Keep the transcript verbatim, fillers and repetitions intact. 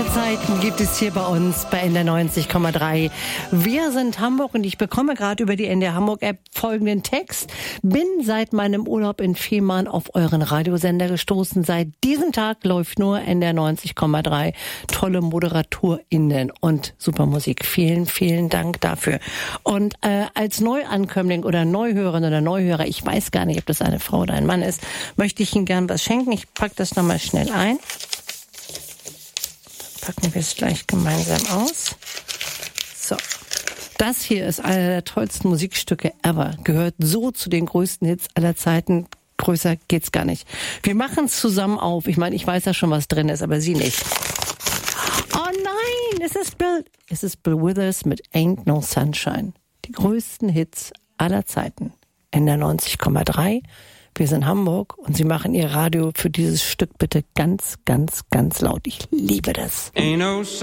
Zeiten gibt es hier bei uns bei N D R neunzig Komma drei. Wir sind Hamburg und ich bekomme gerade über die N D R Hamburg App folgenden Text. Bin seit meinem Urlaub in Fehmarn auf euren Radiosender gestoßen. Seit diesem Tag läuft nur N D R neunzig Komma drei. Tolle ModeratorInnen und super Musik. Vielen, vielen Dank dafür. Und äh, als Neuankömmling oder Neuhörerin oder Neuhörer, ich weiß gar nicht, ob das eine Frau oder ein Mann ist, möchte ich Ihnen gern was schenken. Ich packe das nochmal schnell ein. Packen wir es gleich gemeinsam aus. So. Das hier ist einer der tollsten Musikstücke ever. Gehört so zu den größten Hits aller Zeiten. Größer geht's gar nicht. Wir machen es zusammen auf. Ich meine, ich weiß ja schon, was drin ist, aber Sie nicht. Oh nein, es ist Bill, es ist Bill Withers mit Ain't No Sunshine. Die größten Hits aller Zeiten. N D R neunzig Komma drei. Wir sind Hamburg und Sie machen Ihr Radio für dieses Stück bitte ganz, ganz, ganz laut. Ich liebe das.